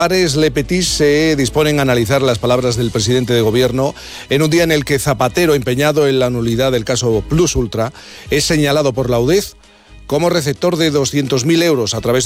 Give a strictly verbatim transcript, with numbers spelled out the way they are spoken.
Pares Le Petit se disponen a analizar las palabras del presidente de gobierno en un día en el que Zapatero, empeñado en la nulidad del caso Plus Ultra, es señalado por la U D E Z como receptor de doscientos mil euros a través